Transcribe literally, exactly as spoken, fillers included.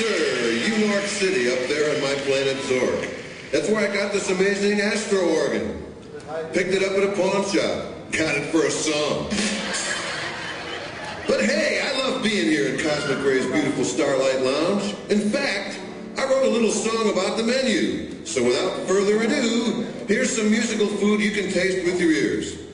sir, New York City, up there on my planet Zork. That's where I got this amazing Astro organ. Picked it up at a pawn shop. Got it for a song. But hey, I love being here in Cosmic Ray's beautiful Starlight Lounge. In fact, I wrote a little song about the menu. So without further ado, here's some musical food you can taste with your ears.